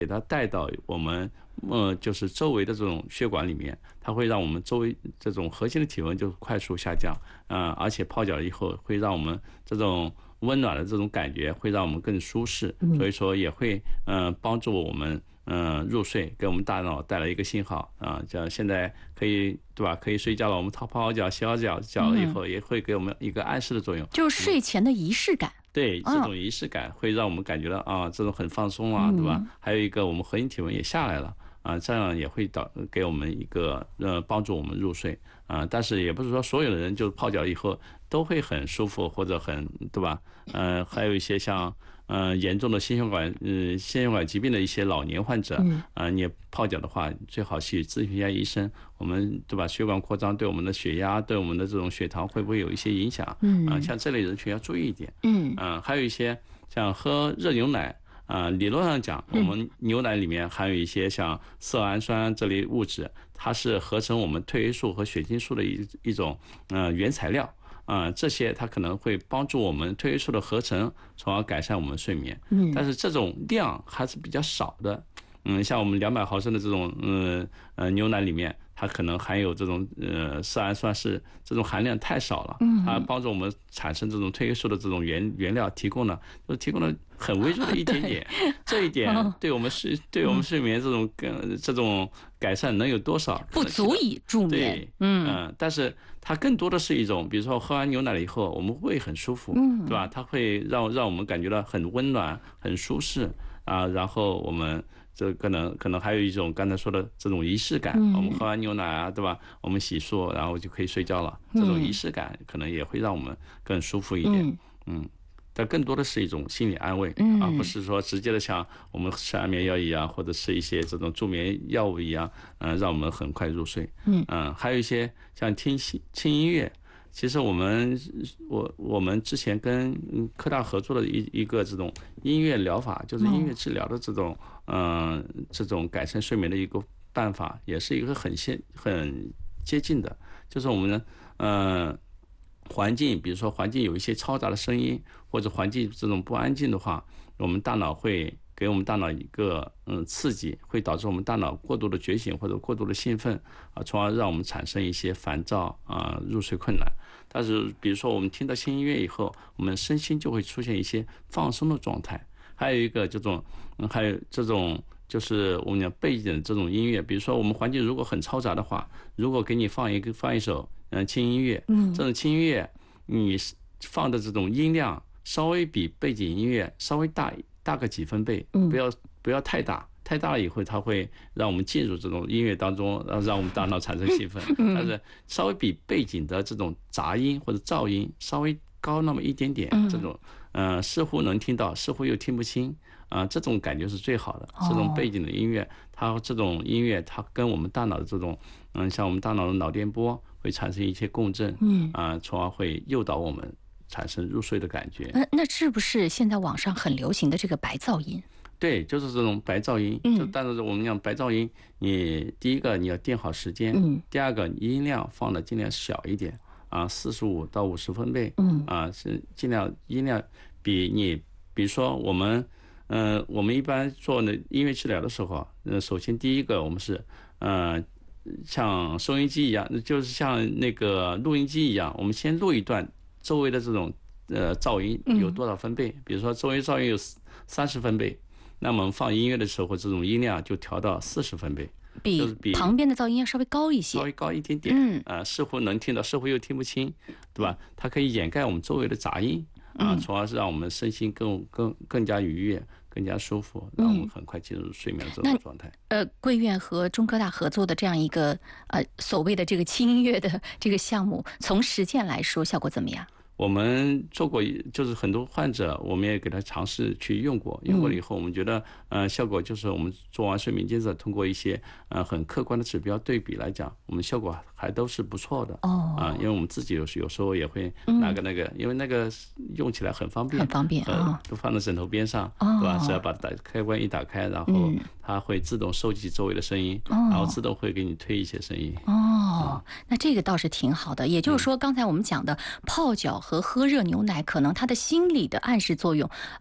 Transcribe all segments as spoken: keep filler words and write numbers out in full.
给它带到我们呃就是周围的这种血管里面，它会让我们周围这种核心的体温就快速下降，呃，而且泡脚以后会让我们这种温暖的这种感觉会让我们更舒适，所以说也会呃帮助我们嗯、呃入睡，给我们大脑带来一个信号啊，这、呃、现在可以对吧？可以睡觉了，我们泡泡好脚、洗好脚脚了以后，也会给我们一个暗示的作用， 就是睡前的仪式感。 对，这种仪式感会让我们感觉到啊，这种很放松啊，对吧？还有一个，我们核心体温也下来了啊，这样也会导给我们一个呃帮助我们入睡啊。但是也不是说所有的人就泡脚以后都会很舒服或者很对吧？呃，还有一些像呃严重的心血管呃心血管疾病的一些老年患者，啊，你泡脚的话，最好去咨询一下医生，我们对吧？血管扩张对我们的血压、对我们的这种血糖会不会有一些影响？嗯，啊，像这类人群要注意一点。嗯。嗯，还有一些像喝热牛奶啊、呃，理论上讲，我们牛奶里面含有一些像色氨酸这类物质，它是合成我们褪黑素和血清素的一一种呃原材料啊、呃，这些它可能会帮助我们褪黑素的合成，从而改善我们睡眠。嗯，但是这种量还是比较少的。嗯，像我们两百毫升的这种呃呃牛奶里面，它可能含有这种呃色氨酸是这种含量太少了，它帮助我们产生这种褪黑素的这种原原料提供了，就提供了很微弱的一点点，这一点对我们睡对我们睡眠这种跟这种改善能有多少？ 不足以助眠。 对，嗯，但是它更多的是一种，比如说喝完牛奶了以后，我们会很舒服，对吧？它会让让我们感觉到很温暖、很舒适啊，然后我们。这可能可能还有一种刚才说的这种仪式感，嗯、我们喝完牛奶啊，对吧？我们洗漱，然后就可以睡觉了。这种仪式感可能也会让我们更舒服一点。嗯，嗯但更多的是一种心理安慰，而、啊、不是说直接的像我们吃安眠药一样，或者是一些这种助眠药物一样，嗯、呃，让我们很快入睡。嗯，嗯还有一些像听轻音乐。其实我们我我们之前跟科大合作的一一个这种音乐疗法，就是音乐治疗的这种嗯、呃、这种改善睡眠的一个办法，也是一个很现很接近的，就是我们呢呃环境，比如说环境有一些嘈杂的声音，或者环境这种不安静的话，我们大脑会给我们大脑一个嗯刺激，会导致我们大脑过度的觉醒或者过度的兴奋啊，从而让我们产生一些烦躁啊、入睡困难。但是比如说我们听到轻音乐以后，我们身心就会出现一些放松的状态。还有一个这种嗯还有这种就是我们讲背景的这种音乐，比如说我们环境如果很嘈杂的话，如果给你放一个放一首嗯轻音乐，嗯，这种轻音乐你放的这种音量稍微比背景音乐稍微大大个几分贝，不要不要太大，太大了以后它会让我们进入这种音乐当中，让我们大脑产生兴奋。但是稍微比背景的这种杂音或者噪音稍微高那么一点点，这种呃似乎能听到，似乎又听不清啊、呃，这种感觉是最好的。这种背景的音乐，它这种音乐它跟我们大脑的这种嗯，像我们大脑的脑电波会产生一些共振，嗯啊、呃，从而会诱导我们产生入睡的感觉。 那那是不是现在网上很流行的这个白噪音？ 对，就是这种白噪音。就但是我们讲白噪音，你第一个你要定好时间，嗯，第二个音量放的尽量小一点啊，四十五到五十分贝，嗯啊，是尽量音量比你，比如说我们，呃，我们一般做的音乐治疗的时候，呃，首先第一个我们是，呃，像收音机一样，就是像那个录音机一样，我们先录一段周围的这种呃噪音有多少分贝，比如说周围噪音有三十分贝。那么我们放音乐的时候，这种音量就调到四十分贝， 比旁边的噪音要稍微高一些， 稍微高一点点。嗯，呃，似乎能听到，似乎又听不清，对吧？它可以掩盖我们周围的杂音啊，从而是让我们身心更更更加愉悦、更加舒服，让我们很快进入睡眠的这种状态。 呃，贵院和中科大合作的这样一个呃所谓的这个轻音乐的这个项目，从实践来说，效果怎么样？ 我们做过，就是很多患者，我们也给他尝试去用过，用过了以后，我们觉得，呃，效果就是我们做完睡眠监测，通过一些呃很客观的指标对比来讲，我们效果还都是不错的。哦，啊，因为我们自己有时有时候也会拿个那个，因为那个用起来很方便， 很方便啊， 都放在枕头边上，对吧？只要把打开关一打开，然后它会自动收集周围的声音，然后自动会给你推一些声音。 哦，那这个倒是挺好的。也就是说，刚才我们讲的泡脚和喝热牛奶，可能它的心理的暗示作用，呃，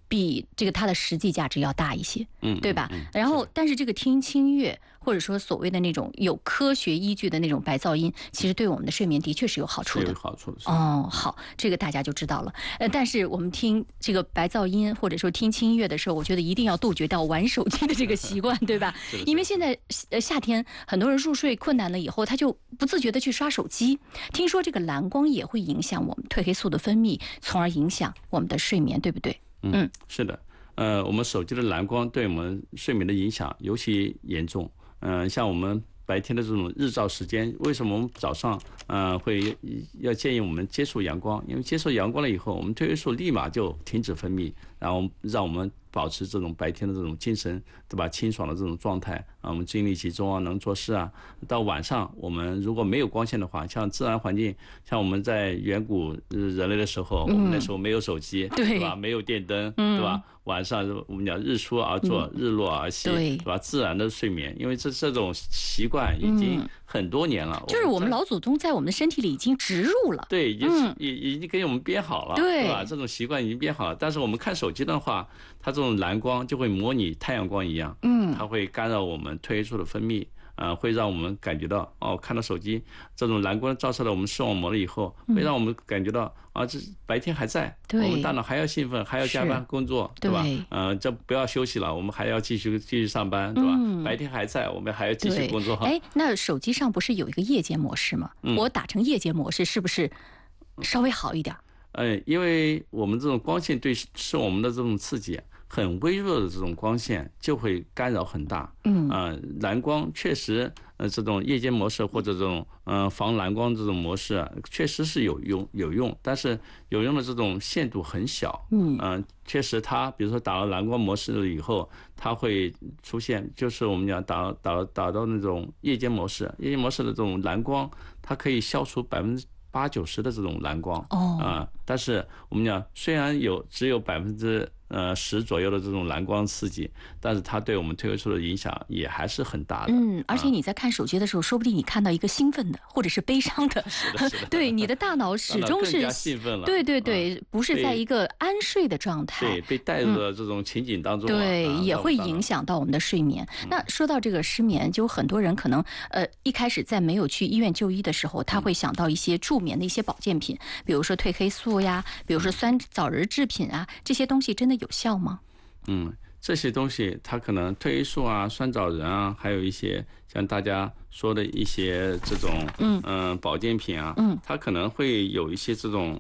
比这个它的实际价值要大一些， 嗯， 对吧？ 嗯嗯、 然后，但是这个听清乐，或者说所谓的那种有科学依据的那种白噪音，其实对我们的睡眠的确是有好处的。 有好处的。 哦，好，这个大家就知道了。呃，但是我们听这个白噪音或者说听清乐的时候，我觉得一定要杜绝掉玩手机的这个习惯，对吧？因为现在呃夏天很多人入睡困难了以后，他就不自觉的去刷手机。听说这个蓝光也会影响我们褪黑素的分泌，从而影响我们的睡眠，对不对？ 嗯，是的。呃，我们手机的蓝光对我们睡眠的影响尤其严重。嗯、呃，像我们白天的这种日照时间，为什么我们早上呃会要建议我们接触阳光？因为接触阳光了以后，我们褪黑素立马就停止分泌，然后让我们保持这种白天的这种精神，对吧？清爽的这种状态啊，我们精力集中啊，能做事啊。到晚上，我们如果没有光线的话，像自然环境，像我们在远古人类的时候，我们那时候没有手机， 对， 对吧？没有电灯，对吧？晚上我们讲日出而作，日落而息，对吧？自然的睡眠，因为这这种习惯已经很多年了， 就是我们老祖宗在我们的身体里已经植入了， 对，已经已已经给我们编好了，对吧？这种习惯已经编好了。但是我们看手机的话，它这种蓝光就会模拟太阳光一样，嗯，它会干扰我们褪黑素的分泌。呃，会让我们感觉到哦，看到手机这种蓝光照射到我们视网膜了以后，会让我们感觉到啊，这白天还在，我们大脑还要兴奋，还要加班工作，对吧？呃，这不要休息了，我们还要继续继续上班，对吧？嗯、白天还在，我们还要继续工作。 哎，那手机上不是有一个夜间模式吗？嗯、我打成夜间模式是不是稍微好一点？ 呃，因为我们这种光线对视网膜的这种刺激。很微弱的这种光线就会干扰很大，嗯，呃，蓝光确实，呃，这种夜间模式或者这种，呃，防蓝光这种模式啊，确实是有用有用，但是有用的这种限度很小，嗯，呃，确实它，比如说打了蓝光模式了以后，它会出现，就是我们讲打打打到那种夜间模式，夜间模式的这种蓝光，它可以消除百分之八九十的这种蓝光，哦，啊、呃，但是我们讲虽然有只有百分之呃，十左右的这种蓝光刺激，但是它对我们褪黑素的影响也还是很大的。 嗯，而且你在看手机的时候，说不定你看到一个兴奋的，或者是悲伤的， 是的，是的对，你的大脑始终是更加兴奋了。 对对对，不是在一个安睡的状态， 对，被带入了这种情景当中， 对，也会影响到我们的睡眠。那说到这个失眠，就很多人可能呃一开始在没有去医院就医的时候，他会想到一些助眠的一些保健品，比如说褪黑素呀，比如说酸枣仁制品啊，这些东西真的有效吗？ 嗯，这些东西它可能褪黑素啊、酸枣仁啊，还有一些像大家说的一些这种嗯、呃、保健品啊，嗯，它可能会有一些这种